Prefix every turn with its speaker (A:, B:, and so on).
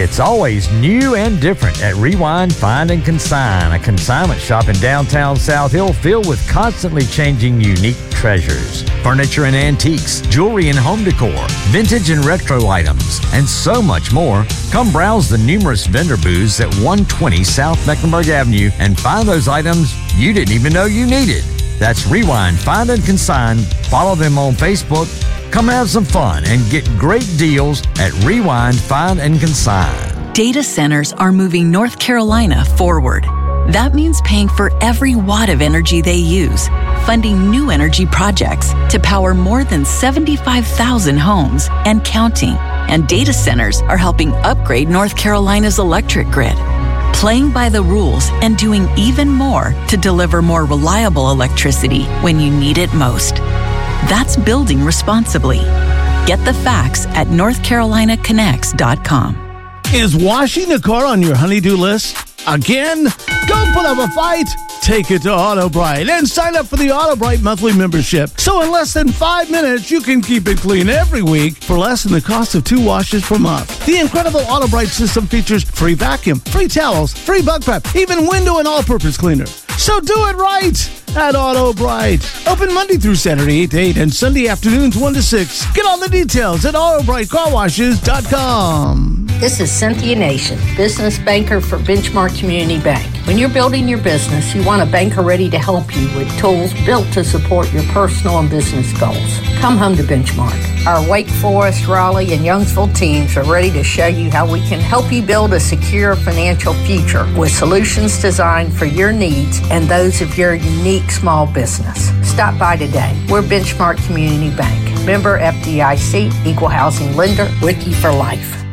A: It's always new and different at Rewind, Find, and Consign, a consignment shop in downtown South Hill filled with constantly changing unique treasures. Furniture and antiques, jewelry and home decor, vintage and retro items, and so much more. Come browse the numerous vendor booths at 120 South Mecklenburg Avenue and find those items you didn't even know you needed. That's Rewind, Find, and Consign. Follow them on Facebook. Come have some fun and get great deals at Rewind, Find, and Consign.
B: Data centers are moving North Carolina forward. That means paying for every watt of energy they use, funding new energy projects to power more than 75,000 homes and counting. And data centers are helping upgrade North Carolina's electric grid, playing by the rules and doing even more to deliver more reliable electricity when you need it most. That's building responsibly. Get the facts at NorthCarolinaConnects.com.
C: Is washing the car on your honey-do list? Again? Don't put up a fight. Take it to AutoBright and sign up for the AutoBright monthly membership. So in less than 5 minutes, you can keep it clean every week for less than the cost of 2 washes per month. The incredible AutoBright system features free vacuum, free towels, free bug prep, even window and all-purpose cleaner. So do it right at AutoBright. Open Monday through Saturday, 8 to 8, and Sunday afternoons, 1 to 6. Get all the details at AutoBrightCarWashes.com.
D: This is Cynthia Nation, business banker for Benchmark Community Bank. When you're building your business, you want a banker ready to help you with tools built to support your personal and business goals. Come home to Benchmark. Our Wake Forest, Raleigh, and Youngsville teams are ready to show you how we can help you build a secure financial future with solutions designed for your needs and those of your unique small business. Stop by today. We're Benchmark Community Bank. Member FDIC, Equal Housing Lender, with you for life.